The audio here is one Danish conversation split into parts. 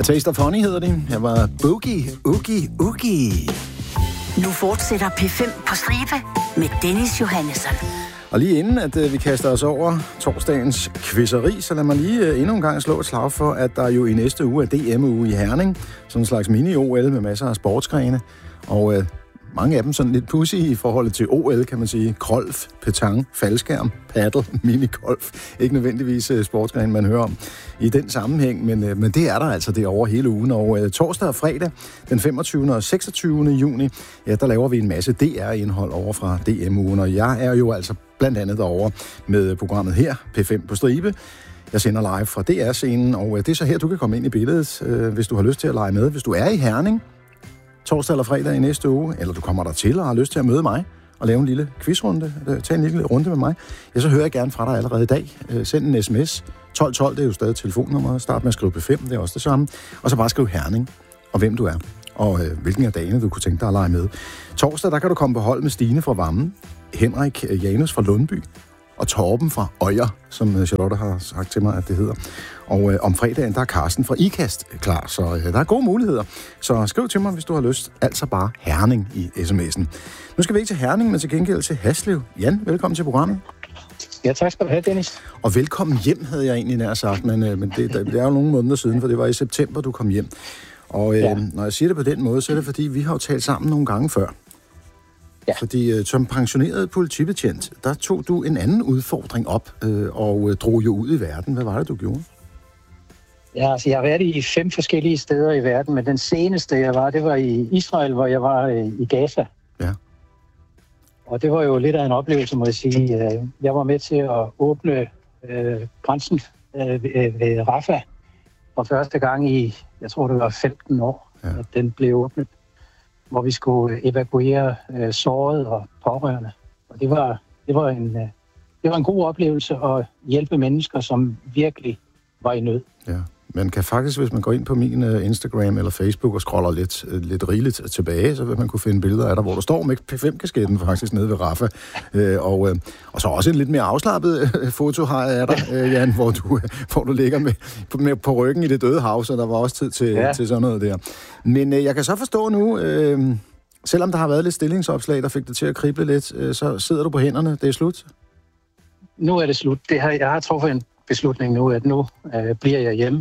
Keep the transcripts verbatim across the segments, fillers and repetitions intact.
Taste of Honey hedder det. Jeg var Boogie, Oogie, Oogie. Nu fortsætter P fem på stribe med Dennis Johannesson. Og lige inden, at øh, vi kaster os over torsdagens quizzeri, så lad mig lige øh, endnu en gang slå et slag for, at der jo i næste uge er D M-uge i Herning. Sådan en slags mini-O L med masser af sportsgrene. Og øh, mange af dem sådan lidt pussy i forhold til O L, kan man sige. Golf, petang, faldskærm, paddle, minigolf. Ikke nødvendigvis uh, sportsgren, man hører om i den sammenhæng, men, uh, men det er der altså det over hele ugen. Og uh, torsdag og fredag, den femogtyvende og seksogtyvende juni, ja, der laver vi en masse D R-indhold over fra D M-ugen. Og jeg er jo altså blandt andet derovre med programmet her, P fem på stribe. Jeg sender live fra D R-scenen, og uh, det er så her, du kan komme ind i billedet, uh, hvis du har lyst til at lege med. Hvis du er i Herning, torsdag eller fredag i næste uge, eller du kommer der til og har lyst til at møde mig og lave en lille quizrunde, tage en lille runde med mig, ja, så hører jeg gerne fra dig allerede i dag. Send en sms. tolv tolv, det er jo stadig telefonnummeret. Start med at skrive P fem, det er også det samme. Og så bare skriv Herning, og hvem du er, og øh, hvilken af dagene du kunne tænke dig at lege med. Torsdag, der kan du komme på hold med Stine fra Vammen, Henrik Janus fra Lundby, og Torben fra Øjer, som Charlotte har sagt til mig, at det hedder. Og øh, om fredagen, der er Carsten fra IKAST klar, så øh, der er gode muligheder. Så skriv til mig, hvis du har lyst. Altså bare Herning i sms'en. Nu skal vi ikke til Herning, men til gengæld til Haslev. Jan, velkommen til programmet. Ja, tak skal du have, Dennis. Og velkommen hjem, havde jeg egentlig nær sagt, men, øh, men det, det er jo nogle måneder siden, for det var i september, du kom hjem. Og øh, ja. Når jeg siger det på den måde, så er det fordi, vi har jo talt sammen nogle gange før. Ja. Fordi uh, som pensioneret politibetjent, der tog du en anden udfordring op øh, og uh, drog jo ud i verden. Hvad var det, du gjorde? Ja, altså jeg har været i fem forskellige steder i verden, men den seneste, jeg var, det var i Israel, hvor jeg var øh, i Gaza. Ja. Og det var jo lidt af en oplevelse, må jeg sige. Jeg var med til at åbne øh, grænsen øh, ved Rafah for første gang i, jeg tror det var femten år, ja. At den blev åbnet, hvor vi skulle evakuere øh, såret og pårørende. Og det var, det, var en, øh, det var en god oplevelse at hjælpe mennesker, som virkelig var i nød. Ja, man kan faktisk, hvis man går ind på min uh, Instagram eller Facebook og scroller lidt, uh, lidt rigeligt tilbage, så vil man kunne finde billeder af der, hvor du står med P fem-kasketten faktisk nede ved Rafah. Uh, og, uh, og så også en lidt mere afslappet uh, foto har jeg af dig, uh, Jan, hvor du, uh, hvor du ligger med, på, med, på ryggen i det døde hav, så der var også tid til, ja. til sådan noget der. Men uh, jeg kan så forstå nu, uh, selvom der har været lidt stillingsopslag, der fik det til at krible lidt, uh, så sidder du på hænderne. Det er slut? Nu er det slut. Det har, jeg har truffet en beslutning nu, at nu øh, bliver jeg hjemme.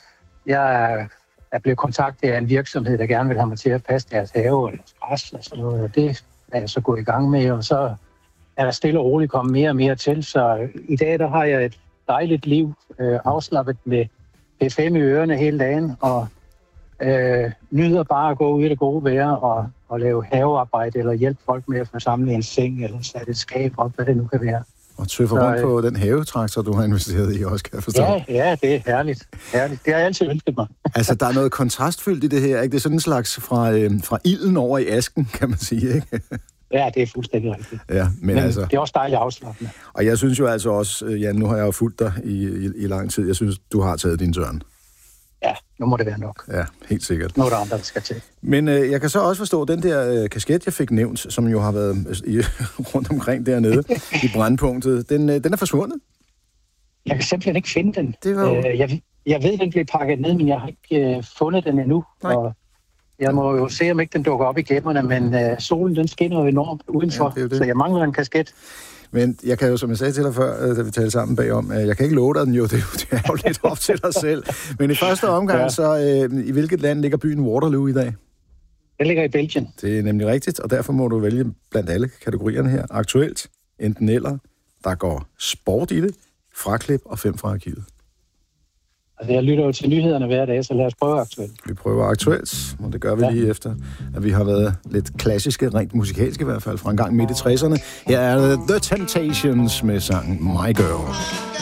Jeg er, er blevet kontaktet af en virksomhed, der gerne vil have mig til at passe deres have eller græs og sådan noget, og det er jeg så gået i gang med, og så er der stille og roligt kommet mere og mere til, så i dag der har jeg et dejligt liv, øh, afslappet med P fem i ørerne hele dagen, og øh, nyder bare at gå ud i det gode vejr og, og lave havearbejde, eller hjælpe folk med at få samlet en seng, eller sætte et skab op, hvad det nu kan være. Og tøffer rundt på den havetraktor, du har investeret i også, kan jeg forstå. Ja, ja, det er herligt. herligt. Det har jeg altid ønsket mig. Altså, der er noget kontrastfyldt i det her, ikke? Det er sådan en slags fra, øh, fra ilden over i asken, kan man sige, ikke? Ja, det er fuldstændig rigtigt. Ja, men, men altså, det er også dejligt afslappende. Og jeg synes jo altså også, Jan, nu har jeg jo fulgt dig i, i, i lang tid. Jeg synes, du har taget din tørn. Ja, nu må det være nok. Ja, helt sikkert. Nu er der andre, der skal til. Men øh, jeg kan så også forstå, den der øh, kasket, jeg fik nævnt, som jo har været i, rundt omkring dernede i brandpunktet, den, øh, den er forsvundet. Jeg kan simpelthen ikke finde den. Det var jo... øh, jeg, jeg ved, den blev pakket ned, men jeg har ikke øh, fundet den endnu. Nej. Og jeg må jo se, om ikke den dukker op i gemmerne, men øh, solen den skinner jo enormt udenfor, ja, det det. Så jeg mangler en kasket. Men jeg kan jo, som jeg sagde til dig før, da vi talte sammen bagom, jeg kan ikke love dig den jo, det er jo lidt op til dig selv. Men i første omgang, ja. så øh, i hvilket land ligger byen Waterloo i dag? Den ligger i Belgien. Det er nemlig rigtigt, og derfor må du vælge blandt alle kategorierne her. Aktuelt, enten eller, der går sport i det, fraklip og fem fra arkivet. Altså, jeg lytter jo til nyhederne hver dag, så lad os prøve aktuelt. Vi prøver aktuelt, og det gør vi ja. lige efter, at vi har været lidt klassiske, rent musikalske i hvert fald, fra en gang midt i tresserne. Her er The Temptations med sangen My Girl.